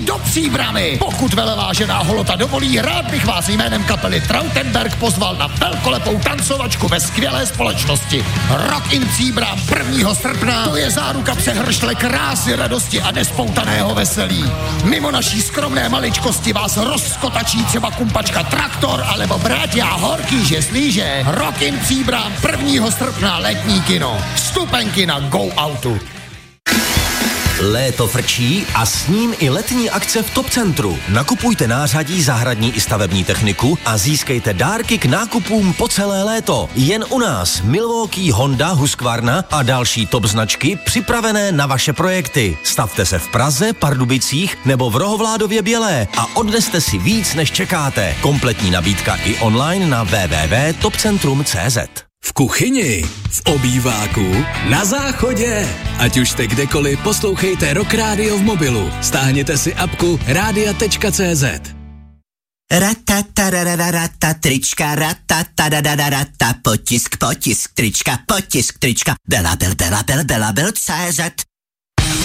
do Příbrami. Pokud velevážená holota dovolí, rád bych vás jménem kapely Trautenberg pozval na velkolepou tancovačku ve skvělé společnosti. Rock in Příbram 1. srpna, to je záruka přehršle krásy, radosti a nespoutaného veselí. Mimo naší skromné maličkosti vás rozkotačí třeba kumpačka Traktor alebo Bratia Horký žeslíže. Rock in Příbram 1. srpna, letní kino. Vstupenky na Go Outu. Léto frčí a s ním i letní akce v Top Centru. Nakupujte nářadí, zahradní i stavební techniku a získejte dárky k nákupům po celé léto. Jen u nás Milwaukee, Honda, Husqvarna a další top značky připravené na vaše projekty. Stavte se v Praze, Pardubicích nebo v Rohovládově Bělé a odneste si víc, než čekáte. Kompletní nabídka i online na www.topcentrum.cz. V kuchyni, v obýváku, na záchodě. Ať už jste kdekoliv, poslouchejte Rock Radio v mobilu. Stáhněte si apku radia.cz. Ratatarararata, trička, ratatarararata, potisk, trička, Belabel.cz.